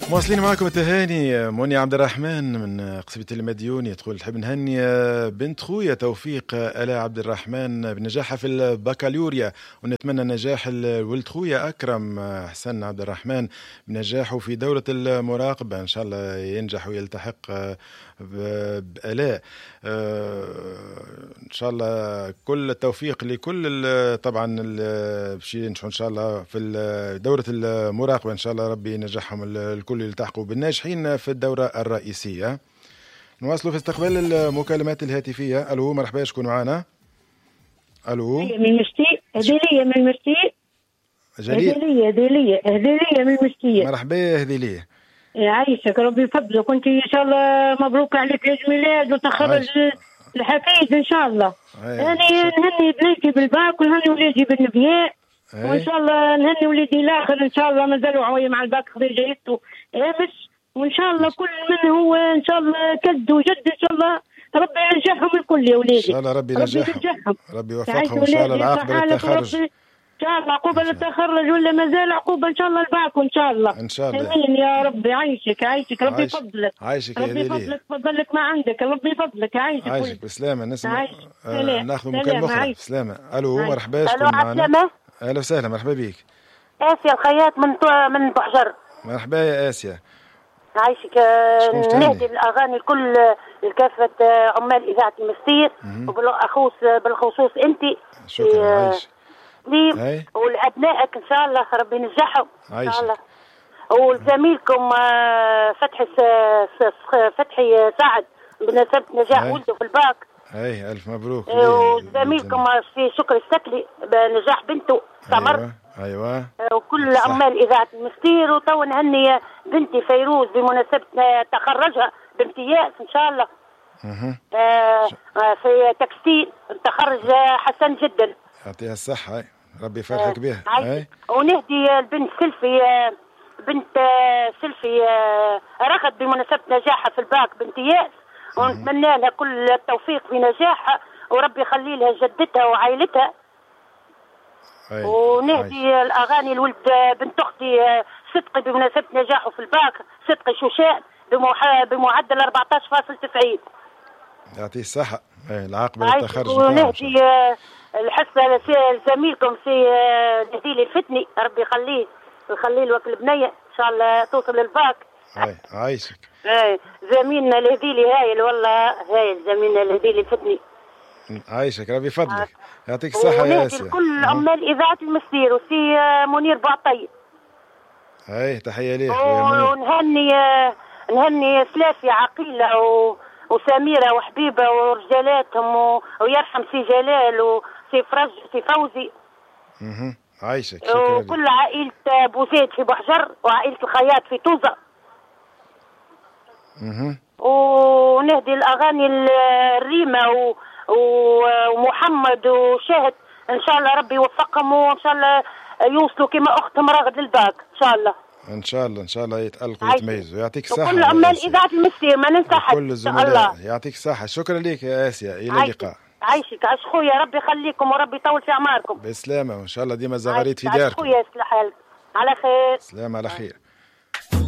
مواصلين معكم التهاني. منى عبد الرحمن من قصيبة المديوني تقول نحب نهني بنت خويا توفيق آلاء عبد الرحمن بنجاحها في البكالوريا، ونتمنى نجاح الولد خويا أكرم حسن عبد الرحمن بنجاحه في دورة المراقبة، إن شاء الله ينجح ويلتحق بآلاء إن شاء الله. كل التوفيق لكل طبعا باش ينجحوا إن شاء الله في دورة المراقبة، إن شاء الله ربي ينجحهم الكل يلتحقوا بالناجحين في الدورة الرئيسية. نواصلوا في استقبال المكالمات الهاتفية. ألو مرحبا، شكون معنا؟ ألو من مشتي هذيلية من مشتي هذيلية من مشتي. مرحبا هذيلية، يعيشك ربي يفضلك، وانت ان شاء الله مبروك عليك عيد ميلاد وتخرج الحفيد ان شاء الله. يعني نهني بنيتي بالباك ونهني ولادي بالنبياء، وان شاء الله نهني ولادي الاخر ان شاء الله مازالوا عويه مع الباك خذ جايزته امس، وان شاء الله كل من هو ان شاء الله كد وجد ان شاء الله ربي ينجحهم الكل يا ولادي. ان شاء الله ربي ينجحهم، ربي يوفقهم ان شاء الله العاقبه للتخرج ان شاء الله. عقوبه للتخرج ولا مازال عقوبه ان شاء الله الباكو ان شاء الله. ان شاء الله امين يا ربي. عايشك ربي يفضلك، عايشك يا ربي يفضلك فضلك ما عندك، ربي يفضلك عايشك بسلامه. نسمع ناخذ مكالمه اخرى. بسلامه. الو مرحبا، شكون معنا؟ اهلا وسهلا، مرحبا بك. آسيا الخياط من بحجر. مرحبا يا آسيا، عايشك. نهدي الأغاني الكل لكافة عمال إذاعة المستير، بالخصوص أنت. شكرا. عايش لي ولأبنائك إن شاء الله ربي ينجحهم إن شاء الله، ولزميلكم فتحي سعد بمناسبة نجاح ولده في الباك. ألف مبروك. وزميلكم في شكر السكلي بنجاح بنته سمر. أيوة. وكل عمال إذاعة المستير. وتو نهني بنتي فيروز بمناسبة تخرجها بامتياز إن شاء الله في تكستيل، تخرج حسن جدا، يعطيها الصحة، ربي يفرحك بها. ونهدي البنت سلفي رغد بمناسبة نجاحها في الباك بامتياز، ونتمنى لها كل التوفيق في نجاحها، وربي يخلي لها جدتها وعائلتها. ونهدي الأغاني الولد بنت أختي صدقي بمناسبة نجاحه في الباك، صدقي شوشان بمعدل 14.90. يعطيه الصحة، العاقبة للتخرج. ونهدي الحصة لزميلكم في نهدي الفتني، ربي يخليه الوكل بنية إن شاء الله توصل للباك. عايشك. زميلنا الهذيلي هايل والله، هايل زميلنا الهذيلي الفتني. عايشك ربي يفضلك، يعطيك الصحة يا آسيا. كل عمال إذاعة المستير وسي منير بعطي. تحية ليك. ونهني سلافي عقيلة وسميرة وحبيبة ورجالاتهم، ويرحم سي جلال وسي فرج سي فوزي. عايشك. وكل عائلة بوزيد في بحجر، وعائلة الخياط في توزة. ونهدي الأغاني الريمة ومحمد وشاهد إن شاء الله ربي يوفقهم، وإن شاء الله يوصلوا كما أختهم راغد للباك إن شاء الله. إن شاء الله يتألقوا ويتميزوا. يعطيك الصحة. وكل عمال إذاعة المستير ما ننسى حد. كل الزملاء يعطيك الصحة. شكرا لك يا آسيا، إلى اللقاء. عايشك عاش خويا، ربي يخليكم وربي يطول في أعماركم. بسلامة، وإن شاء الله ديما الزغاريت في داركم. خويا يصلح حالك، على خير. سلام على خير.